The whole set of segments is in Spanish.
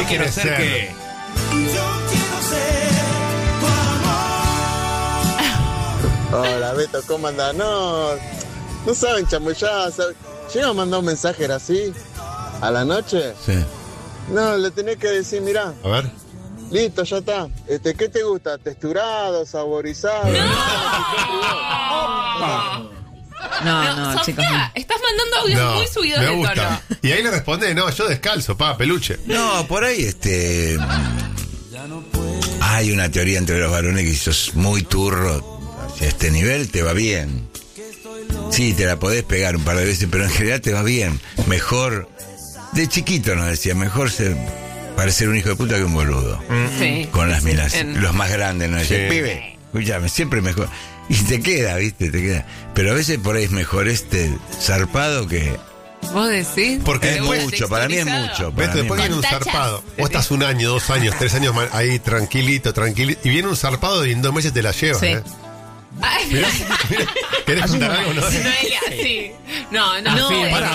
quiero ser que... Hola, Beto, ¿cómo andás? No saben chamullar. ¿Llega a mandar un mensaje así a la noche? Sí. No, le tenés que decir, mirá. A ver. Listo, ya está. ¿Qué te gusta? ¿Texturado, saborizado? No, chicos. Sofía, estás mandando audios muy subidos de tono. Y ahí le responde, no, yo descalzo, peluche. No, por ahí hay una teoría entre los varones que si sos muy turro hacia este nivel te va bien. Sí, te la podés pegar un par de veces, pero en general te va bien. Mejor, de chiquito nos decía, mejor parecer un hijo de puta que un boludo. Sí. Con las minas, los más grandes nos decían, pibe, escúchame, siempre mejor. Y te queda, ¿viste? Te queda. Pero a veces por ahí es mejor zarpado que... ¿Vos decís? Porque es mucho, para mí es mucho. Ves, después viene un zarpado. Vos estás 1 año, 2 años, 3 años ahí tranquilito. Y viene un zarpado y en 2 meses te la lleva, Sí. Ay, Mirá, ¿querés contar algo? No, Noelia, sí. No. Pará,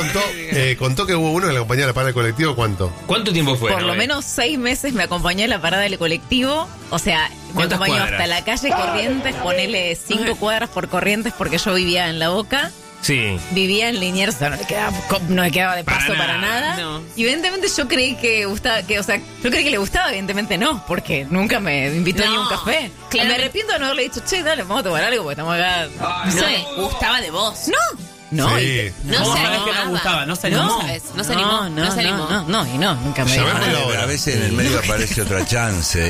Noé contó que hubo uno que le acompañaba a la parada del colectivo, ¿cuánto? ¿Cuánto tiempo fue? Por lo menos 6 meses me acompañó a la parada del colectivo. O sea, me ¿Cuántas acompañó cuadras? hasta la calle Corrientes, ponele 5 cuadras por Corrientes porque yo vivía en La Boca. Sí. Vivía en Liniers, o sea, no me quedaba de paso para nada. No. Y evidentemente yo creí que gustaba, yo creí que le gustaba, evidentemente no, porque nunca me invitó ni un café. Claro. Me arrepiento de no haberle dicho, che, dale, vamos a tomar algo porque estamos acá. No le gustaba de vos. No, Sí. No ¿Cómo se sabés que no animaba. gustaba? No se animó. No se animó. No se animó. nunca me dijo. Llamémoslo nada. ahora. A veces en el medio aparece otra chance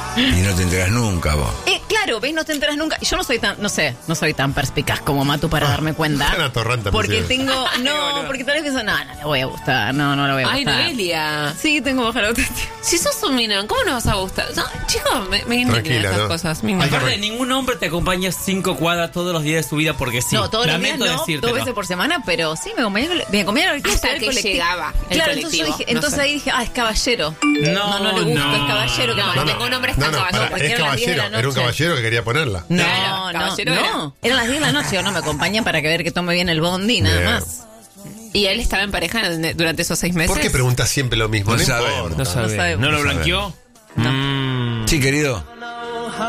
y no te enteras nunca vos. Claro, ¿ves? No te enteras nunca. Yo no soy tan perspicaz como Matu para darme cuenta. Tan atorrante, Porque pensé. porque tal vez pienso, no le voy a gustar, no le voy a Ay, gustar. Noelia. Sí, tengo baja la autoestima. Si sos un minón, ¿cómo no vas a gustar? No, chicos, me indignan Tranquila, estas ¿no? cosas. Hay que Aparte, ningún hombre te acompaña 5 cuadras todos los días de su vida porque sí. No, todos los días Lamento no, decírtelo. 2 veces por semana, pero sí, me acompañó al Hasta que llegaba el Claro, colectivo. entonces ahí dije, es caballero. No le gusta, es caballero. Que No, ningún hombre está caballero. porque es eran las 10 de la caballero. Era un noche. caballero que quería ponerla. No, caballero no. Eran las 10 de la noche, o no, me acompañan para que ver que tome bien el bondi, nada Bien. más. ¿Y él estaba en pareja durante esos 6 meses? ¿Por qué preguntas siempre lo mismo? No No sabemos. importa. No sabe. sabemos. ¿No lo blanqueó? Sí, querido.